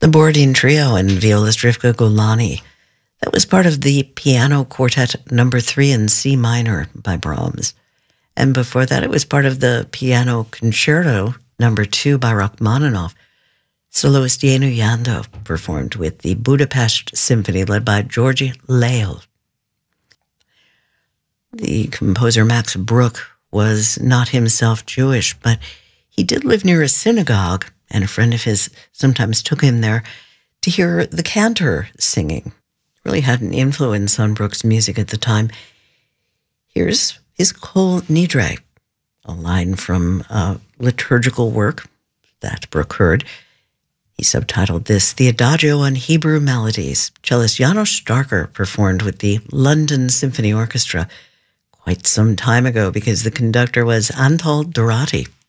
The Borodin Trio and violist Rivka Golani. That was part of the Piano Quartet No. 3 in C minor by Brahms. And before that, it was part of the Piano Concerto No. 2 by Rachmaninoff. Soloist Yenu Yando performed with the Budapest Symphony led by Georgi Lael. The composer Max Bruch was not himself Jewish, but he did live near a synagogue, and a friend of his sometimes took him there to hear the cantor singing. Really had an influence on Bruch's music at the time. Here's his Kol Nidre, a line from a liturgical work that Bruch heard. He subtitled this, The Adagio on Hebrew Melodies. Cellist Janos Starker performed with the London Symphony Orchestra quite some time ago because the conductor was Antal Dorati.